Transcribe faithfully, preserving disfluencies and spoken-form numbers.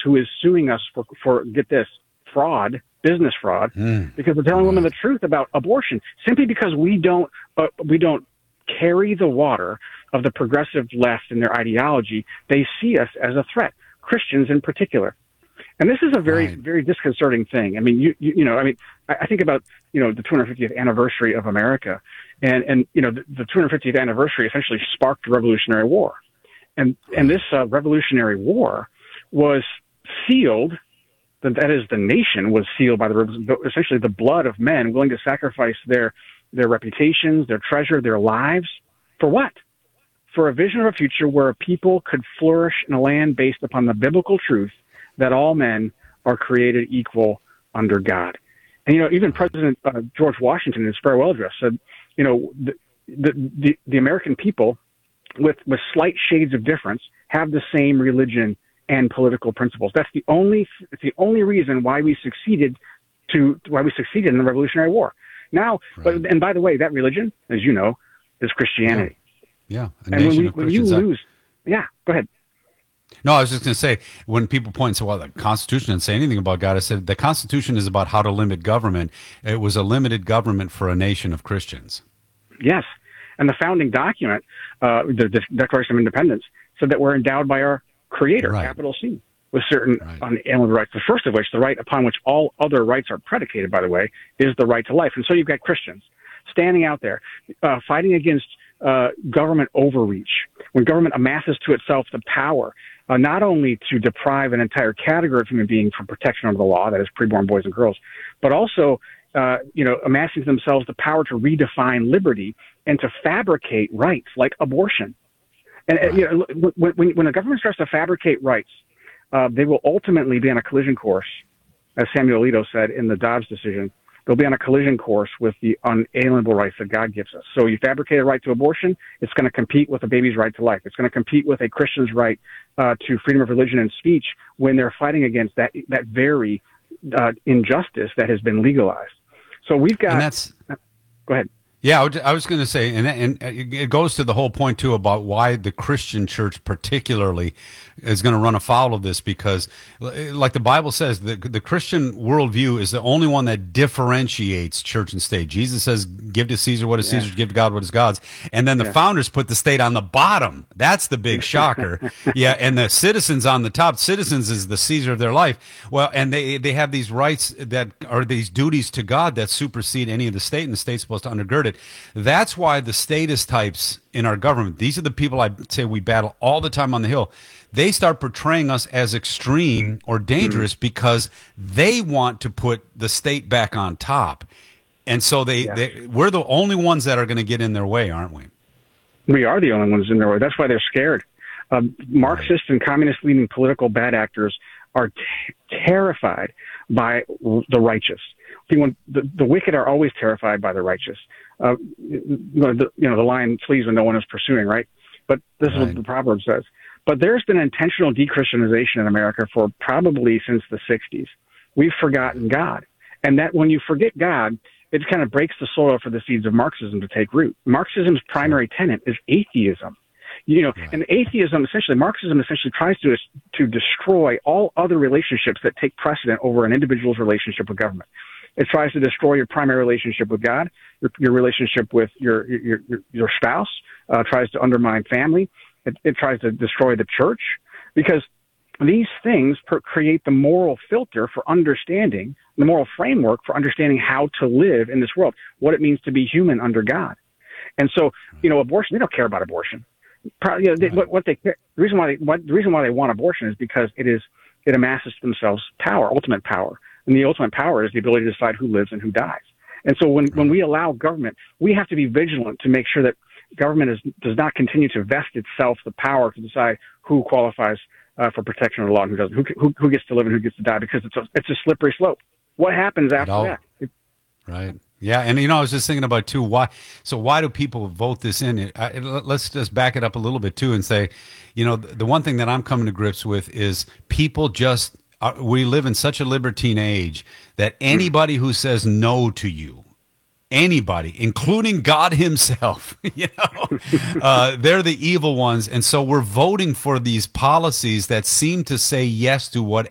who is suing us for, for get this, fraud, business fraud, mm. because we're telling women the truth about abortion, simply because we don't uh, we don't carry the water of the progressive left in their ideology. They see us as a threat, Christians in particular. And this is a very, right. very disconcerting thing. I mean, you, you, you know, I mean, I, I think about, you know, the two hundred fiftieth anniversary of America, and, and, you know, the, the two hundred fiftieth anniversary essentially sparked the Revolutionary War. And, and this uh, Revolutionary War was sealed, that is, the nation was sealed by the, essentially the blood of men willing to sacrifice their, their reputations, their treasure, their lives. For what? For a vision of a future where people could flourish in a land based upon the biblical truth that all men are created equal under God. And, you know, even President uh, George Washington in his farewell address said, you know, the, the, the, the American people, with, with slight shades of difference, have the same religion and political principles. That's the only, it's the only reason why we succeeded to, why we succeeded in the Revolutionary War. Now, right. but, and by the way, that religion, as you know, is Christianity. Yeah. yeah. And when, we, when you lose, yeah, go ahead. No, I was just going to say, when people point and say, well, the Constitution didn't say anything about God, I said, the Constitution is about how to limit government. It was a limited government for a nation of Christians. Yes. And the founding document, uh, the, the Declaration of Independence, said that we're endowed by our Creator, right. capital C, with certain right. unalienable rights. The first of which, the right upon which all other rights are predicated, by the way, is the right to life. And so you've got Christians standing out there, uh, fighting against uh, government overreach, when government amasses to itself the power Uh, not only to deprive an entire category of human beings from protection under the law, that is preborn boys and girls, but also, uh, you know, amassing to themselves the power to redefine liberty and to fabricate rights like abortion. And, and you know, when, when, when a government starts to fabricate rights, uh, they will ultimately be on a collision course, as Samuel Alito said in the Dobbs decision. They'll be on a collision course with the unalienable rights that God gives us. So you fabricate a right to abortion, it's going to compete with a baby's right to life. It's going to compete with a Christian's right uh, to freedom of religion and speech when they're fighting against that that very uh, injustice that has been legalized. So we've got... And that's... Go ahead. Yeah, I was going to say, and, and it goes to the whole point, too, about why the Christian church particularly is going to run afoul of this, because, like the Bible says, the, the Christian worldview is the only one that differentiates church and state. Jesus says, give to Caesar what is yeah. Caesar's, give to God what is God's. And then the yeah. founders put the state on the bottom. That's the big shocker. yeah, and the citizens on the top. Citizens is the Caesar of their life. Well, and they, they have these rights that are these duties to God that supersede any of the state, and the state's supposed to undergird it. That's why the statist types in our government, these are the people I say we battle all the time on the Hill. They start portraying us as extreme or dangerous mm-hmm. because they want to put the state back on top. And so they, yeah. they we're the only ones that are going to get in their way, aren't we? We are the only ones in their way. That's why they're scared. Um, Marxist and communist-leaning political bad actors are t- terrified by the righteous. When the, the wicked are always terrified by the righteous. Uh, you know, the, you know, the lion flees when no one is pursuing, right? But this right. is what the proverb says. But there's been intentional de-Christianization in America for probably since the sixties. We've forgotten God. And that when you forget God, it kind of breaks the soil for the seeds of Marxism to take root. Marxism's primary tenet is atheism. You know, right. and atheism, essentially, Marxism essentially tries to to destroy all other relationships that take precedent over an individual's relationship with government. It tries to destroy your primary relationship with God, your, your relationship with your your your, your spouse. Uh, tries to undermine family. It, it tries to destroy the church, because these things per- create the moral filter for understanding, the moral framework for understanding how to live in this world, what it means to be human under God. And so, you know, abortion, they don't care about abortion. Probably, you know, they, what, what they care, the reason why they what, the reason why they want abortion is because it is it amasses to themselves power, ultimate power. And the ultimate power is the ability to decide who lives and who dies. And so when, when we allow government, we have to be vigilant to make sure that government is, does not continue to vest itself the power to decide who qualifies uh, for protection of the law and who doesn't, who, who, who gets to live and who gets to die, because it's a, it's a slippery slope. What happens after all, that? It, right. Yeah. And, you know, I was just thinking about, too, why, so why do people vote this in? I, let's just back it up a little bit, too, and say, you know, the, the one thing that I'm coming to grips with is people just, uh, we live in such a libertine age that anybody who says no to you, anybody, including God himself, you know, uh, they're the evil ones. And so we're voting for these policies that seem to say yes to what